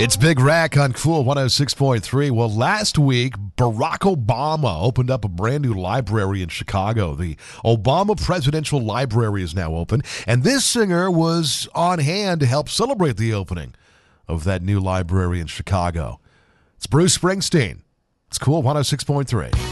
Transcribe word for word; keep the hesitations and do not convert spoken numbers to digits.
It's Big Rack on Cool one oh six point three. Well, last week, Barack Obama opened up a brand new library in Chicago. The Obama Presidential Library is now open, and this singer was on hand to help celebrate the opening of that new library in Chicago. It's Bruce Springsteen. It's Cool one oh six point three.